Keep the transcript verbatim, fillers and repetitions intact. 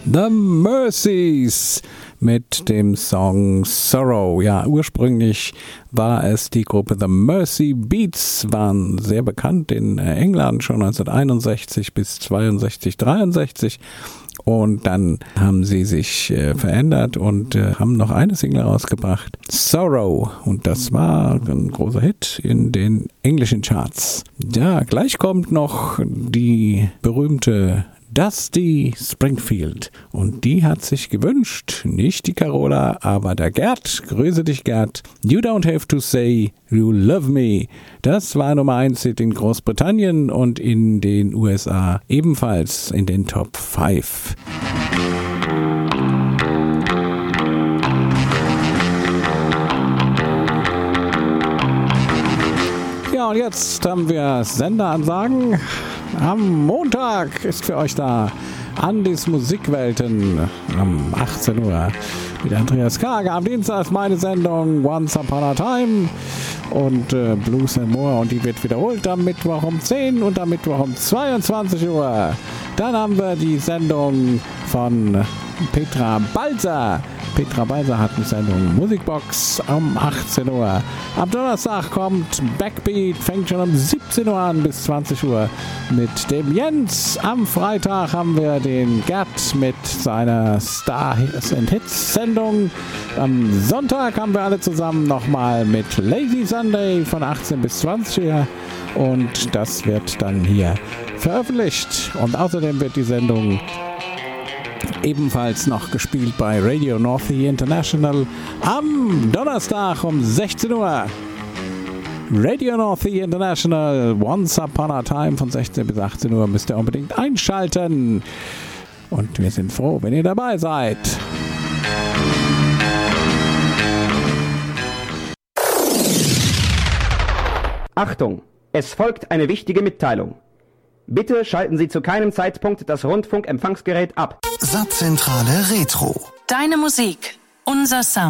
The Mercies mit dem Song Sorrow. Ja, ursprünglich war es die Gruppe The Mercy Beats, waren sehr bekannt in England schon neunzehnhunderteinundsechzig bis zweiundsechzig, dreiundsechzig. Und dann haben sie sich äh, verändert und äh, haben noch eine Single rausgebracht, Sorrow. Und das war ein großer Hit in den englischen Charts. Ja, gleich kommt noch die berühmte Dusty Springfield. Und die hat sich gewünscht, nicht die Carola, aber der Gerd. Grüße dich, Gerd. You don't have to say you love me. Das war Nummer eins in Großbritannien und in den U S A ebenfalls in den Top fünf. Ja, und jetzt haben wir Senderansagen. Am Montag ist für euch da Andis Musikwelten um achtzehn Uhr mit Andreas Kager. Am Dienstag ist meine Sendung Once Upon a Time und äh, Blues and More, und die wird wiederholt am Mittwoch um zehn und am Mittwoch um zweiundzwanzig Uhr. Dann haben wir die Sendung von Petra Balzer. Petra Balzer hat eine Sendung Musikbox um achtzehn Uhr. Am Donnerstag kommt Backbeat, fängt schon um siebzehn Uhr an bis zwanzig Uhr mit dem Jens. Am Freitag haben wir den Gerd mit seiner Stars and Hits Sendung. Am Sonntag haben wir alle zusammen nochmal mit Lazy Sunday von achtzehn bis zwanzig Uhr. Und das wird dann hier veröffentlicht. Und außerdem wird die Sendung ebenfalls noch gespielt bei Radio Northy International am Donnerstag um sechzehn Uhr. Radio Northy International, Once Upon a Time von sechzehn bis achtzehn Uhr müsst ihr unbedingt einschalten. Und wir sind froh, wenn ihr dabei seid. Achtung, es folgt eine wichtige Mitteilung. Bitte schalten Sie zu keinem Zeitpunkt das Rundfunkempfangsgerät ab. Saatzentrale Retro. Deine Musik, unser Sound.